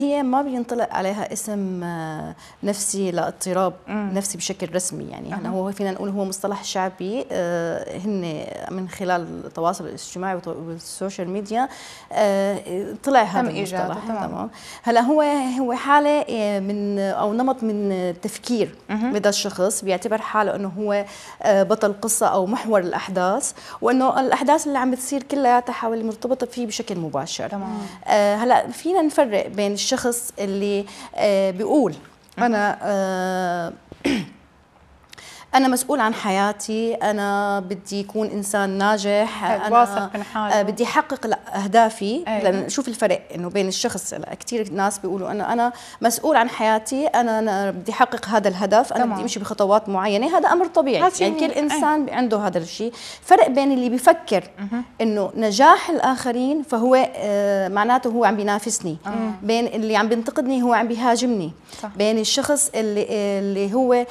هي ما بينطلق عليها اسم نفسي لاضطراب نفسي بشكل رسمي، يعني هلا هو فينا نقول هو مصطلح شعبي هن من خلال التواصل الاجتماعي والسوشيال ميديا طلع هذا المصطلح. تمام. هلا هو حاله من او نمط من التفكير لدى الشخص بيعتبر حاله انه هو بطل قصه او محور الاحداث، وانه الاحداث اللي عم بتصير كلها حوالي مرتبطه فيه بشكل مباشر. تمام. هلا فينا نفرق بين الشخص اللي بيقول أنا مسؤول عن حياتي، أنا بدي يكون إنسان ناجح، أنا واثق من حاله، بدي أحقق أهدافي. لأن شوف الفرق إنه بين الشخص، كثير ناس بيقولوا أنا مسؤول عن حياتي، أنا بدي أحقق هذا الهدف، أنا بدي أمشي بخطوات معينة، هذا أمر طبيعي، يعني كل إنسان عنده هذا الشيء. فرق بين اللي بيفكر إنه نجاح الآخرين فهو معناته هو عم بينافسني، بين اللي عم بينتقدني هو عم بيهاجمني، بين الشخص اللي هو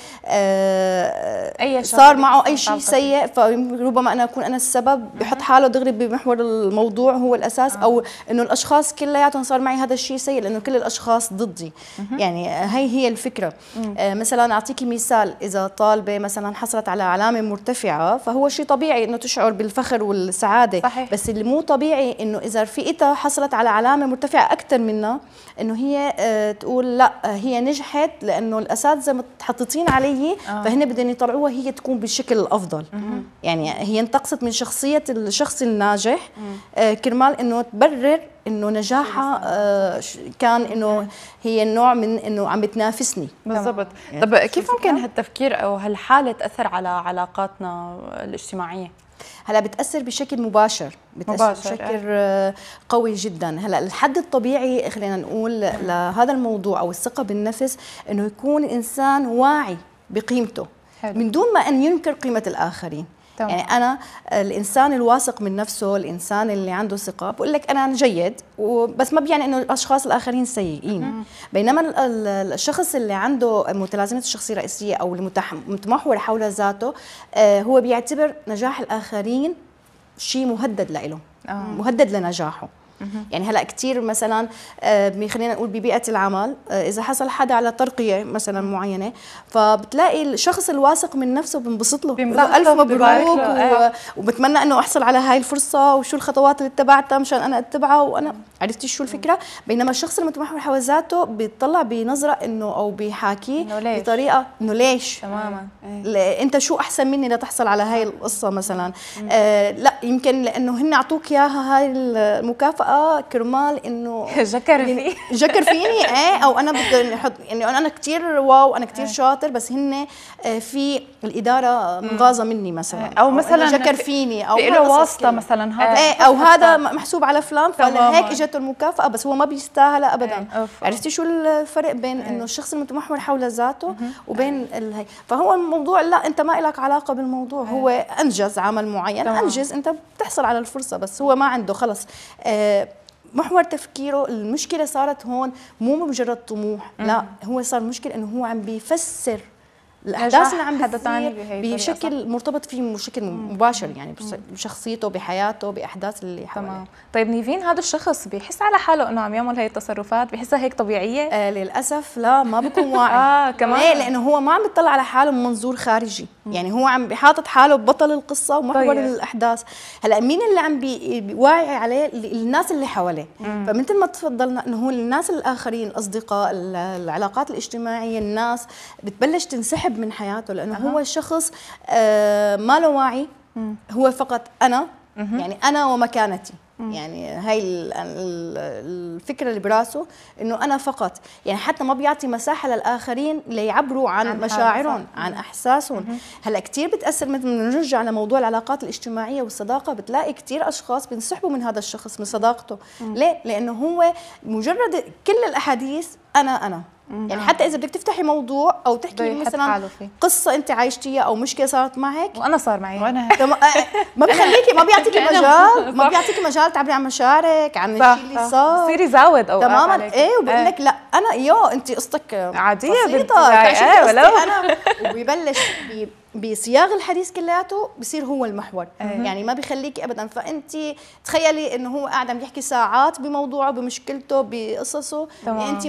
صار معه أي شيء سيء فربما أنا أكون أنا السبب، بحط حاله دغري بمحور الموضوع هو الأساس، أو إنه الأشخاص كلياتهم صار معي هذا الشيء سيء لأنه كل الأشخاص ضدي. يعني هي الفكرة. مثلا أعطيكي مثال، إذا طالبة مثلا حصلت على علامة مرتفعة فهو شيء طبيعي إنه تشعر بالفخر والسعادة. صحيح. بس اللي مو طبيعي إنه إذا رفيقتها حصلت على علامة مرتفعة أكثر منها إنه هي تقول لا هي نجحت لأنه الأساتذة متحططين علي فهن بدهم يطلعوها هي تكون بالشكل الافضل. يعني هي انتقصت من شخصيه الشخص الناجح كرمال انه تبرر انه نجاحها كان انه هي نوع من انه عم بتنافسني. بالضبط. طب كيف ممكن هالتفكير او هالحاله تاثر على علاقاتنا الاجتماعيه؟ هلا بتاثر بشكل مباشر، بشكل قوي جدا. هلا الحد الطبيعي خلينا نقول لهذا الموضوع او الثقه بالنفس انه يكون الانسان واعي بقيمته من دون ما أن ينكر قيمة الآخرين. طبعا. يعني أنا الإنسان الواثق من نفسه، الإنسان اللي عنده ثقة بقول لك أنا جيد، بس ما بيعني إنه الأشخاص الآخرين سيئين. بينما الشخص اللي عنده متلازمة الشخصية الرئيسية أو المتمحور حول ذاته هو بيعتبر نجاح الآخرين شيء مهدد له، مهدد لنجاحه. يعني هلا كثير مثلا خلينا نقول ببيئه العمل اذا حصل حدا على ترقيه مثلا معينه فبتلاقي الشخص الواثق من نفسه بنبسط له الف مبروك وبتمنى انه احصل على هاي الفرصه وشو الخطوات اللي اتبعتها مشان انا اتبعها وانا عرفتي شو الفكره. بينما الشخص المتمحور حول ذاته بيطلع بنظره انه او بيحاكي بطريقه انه ليش تماما انت شو احسن مني لتحصل على هاي القصه مثلا. لا يمكن لانه هن اعطوك اياها هاي المكافاه كرمال انه جكر فيني او انا بدي احط يعني انا كثير واو انا كثير شاطر بس هن في الاداره مغاظه مني مثلا او مثلا جكر فيني او له واسطه مثلا هذا او هذا محسوب على فلان فلهيك اجته المكافاه بس هو ما بيستاهلها ابدا. عرفتي شو الفرق بين انه الشخص المتمحور حول ذاته وبين هي. فهو الموضوع لا انت ما لك علاقه بالموضوع، هو انجز عمل معين انجز انت بتحصل على الفرصه بس هو ما عنده خلص محور تفكيره. المشكله صارت هون مو مجرد طموح، لا هو صار مشكله انه هو عم بيفسر الاحداث اللي عم بتصير بشكل مرتبط فيه بشكل مباشر، يعني بشخصيته بحياته باحداث اللي حواليه. تمام. طيب نيفين هذا الشخص بيحس على حاله انه عم يعمل هي التصرفات، بيحسها هيك طبيعيه؟ للاسف لا ما بيكون واعي. كمان ليه؟ لانه هو ما عم يطلع على حاله من منظور خارجي. يعني هو عم بحاطط حاله ببطل القصه ومحور الاحداث. هلا مين اللي عم بيوعي عليه؟ الناس اللي حواليه. فمثل ما تفضلنا انه هو الناس الاخرين الاصدقاء العلاقات الاجتماعيه الناس بتبلش تنسحب من حياته لانه هو شخص ما له وعي، هو فقط انا يعني انا ومكانتي. يعني هاي الفكره اللي براسه انه انا فقط، يعني حتى ما بيعطي مساحه للاخرين ليعبروا عن مشاعرهم عن احساسهم. هلا كثير بتاثر مثل ما نرجع لموضوع العلاقات الاجتماعيه والصداقه، بتلاقي كثير اشخاص بينسحبوا من هذا الشخص من صداقته. ليه؟ لانه هو مجرد كل الاحاديث انا يعني حتى اذا بدك تفتحي موضوع او تحكي مثلا قصه انت عايشتيها او مشكله صارت معك وانا صار معي وانا ما بخليكي ما بيعطيكي مجال ما بيعطيكي مجال تعبري عن مشاعرك عن الشيء اللي صار بصيري زاود او تماما. وبقول لك لا انا انت قصتك عاديه بسيطه ولو انا وبيبلش بصياغ الحديث كلياته بصير هو المحور. يعني ما بيخليكي ابدا. فانت تخيلي انه هو قاعد عم يحكي ساعات بموضوعه، بمشكلته، بقصصه، انت